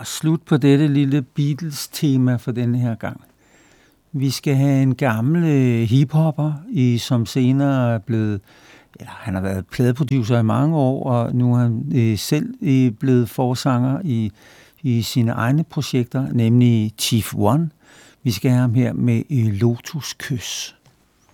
slut på dette lille Beatles-tema for denne her gang. Vi skal have en gammel hiphopper, som senere er blevet, han har været pladeproducer i mange år, og nu er han selv blevet forsanger i sine egne projekter, nemlig Chief One. Vi skal have ham her med Lotus Kys.